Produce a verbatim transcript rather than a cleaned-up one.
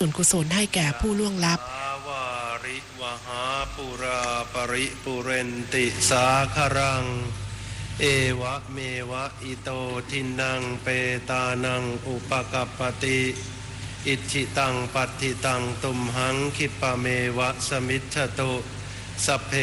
ส่วนกุศลให้แก่ผู้ล่วงลับวาริวหาปุราปริปุเรนติสาครังเอวะเมวะอิโตทินังเปตานังอุปกัปปติอิจิตังปัตติตังตุมหังคิปะเมวะสมิจฉตุสัพเพ